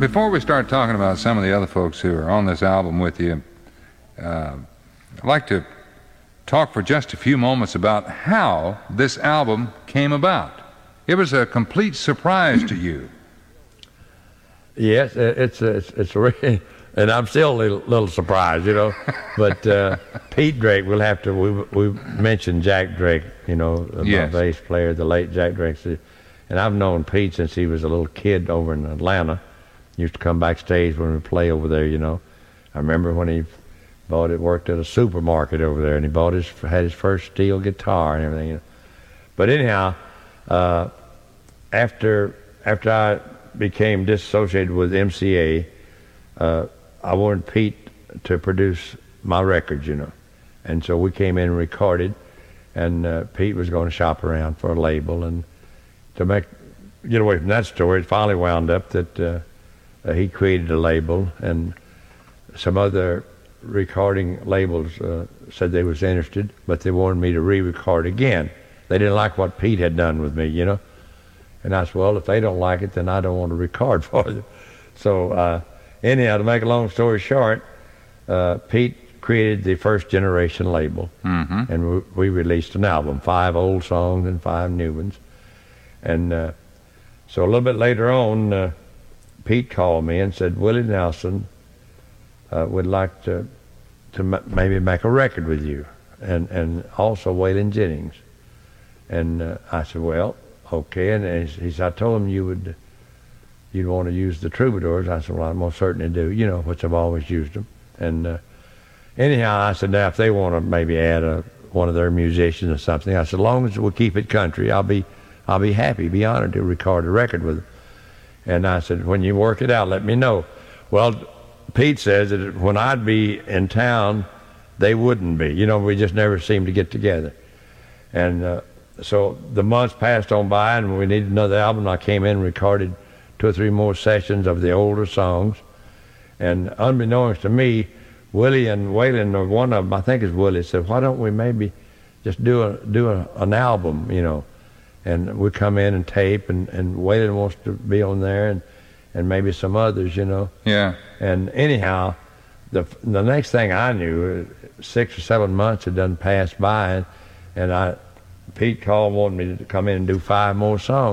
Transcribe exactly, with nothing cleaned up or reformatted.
before we start talking about some of the other folks who are on this album with you, uh, I'd like to talk for just a few moments about how this album came about. It was a complete surprise to you. Yes, it's it's it's really, and I'm still a little, little surprised, you know. But uh, Pete Drake, we'll have to. We we mentioned Jack Drake, you know, Yes. my bass player, the late Jack Drake, and I've known Pete since he was a little kid over in Atlanta. He used to come backstage when we play over there, you know. I remember when he bought it, worked at a supermarket over there, and he bought his had his first steel guitar and everything. You know. But anyhow, uh, after after I became disassociated with M C A, uh, I wanted Pete to produce my records, you know. And so we came in and recorded, and uh, Pete was going to shop around for a label. And to make get away from that story, it finally wound up that uh, uh, he created a label, and some other recording labels uh, said they was interested, but they wanted me to re-record again. They didn't like what Pete had done with me, you know. And I said, well, if they don't like it, then I don't want to record for them. So uh, anyhow, to make a long story short, uh, Pete created the First Generation label, Mm-hmm. and we, we released an album, five old songs and five new ones. And uh, so a little bit later on, uh, Pete called me and said, Willie Nelson uh, would like to to m maybe make a record with you, and, and also Waylon Jennings. And uh, I said, well, okay. And he said, I told him you would, you'd want to use the Troubadours. I said, well, I most certainly do, you know, which I've always used them. And uh, anyhow, I said, now if they want to maybe add a, one of their musicians or something, I said, as long as we'll keep it country, I'll be, I'll be happy, be honored to record a record with them. And I said, when you work it out, let me know. Well, Pete says that when I'd be in town, they wouldn't be. You know, we just never seemed to get together. And uh, so the months passed on by, and we needed another album. I came in and recorded two or three more sessions of the older songs. And unbeknownst to me, Willie and Waylon, or one of them, I think it's Willie, said, why don't we maybe just do a do a, an album, you know? And we come in and tape, and, and Waylon wants to be on there, and, and maybe some others, you know? Yeah. And anyhow, the the next thing I knew, six or seven months had done passed by, and, and I, Pete called, wanted me to come in and do five more songs.